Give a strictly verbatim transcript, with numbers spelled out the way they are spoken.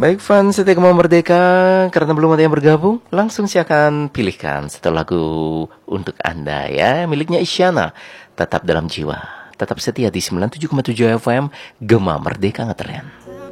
Baik fans setia Gema Merdeka, karena belum ada yang bergabung, langsung saya akan pilihkan satu lagu untuk Anda ya, miliknya Isyana. Tetap dalam jiwa, tetap setia di sembilan puluh tujuh koma tujuh F M Gema Merdeka Ngetren.